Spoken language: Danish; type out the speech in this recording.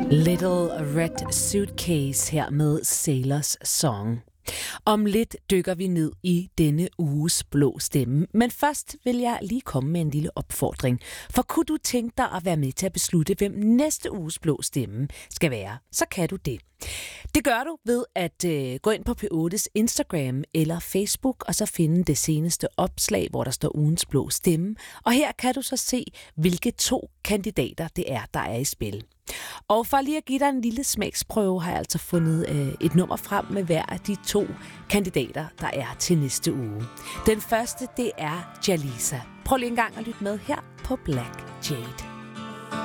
Little Red Suitcase her med Sailors Song. Om lidt dykker vi ned i denne uges blå stemme, men først vil jeg lige komme med en lille opfordring. For kunne du tænke dig at være med til at beslutte, hvem næste uges blå stemme skal være, så kan du det. Det gør du ved at gå ind på P8's Instagram eller Facebook, og så finde det seneste opslag, hvor der står ugens blå stemme. Og her kan du så se, hvilke 2 kandidater det er, der er i spil. Og for lige at give dig en lille smagsprøve, har jeg altså fundet et nummer frem med hver af de 2 kandidater, der er til næste uge. Den første, det er Jalisa. Prøv lige en gang at lytte med her på Black Jade.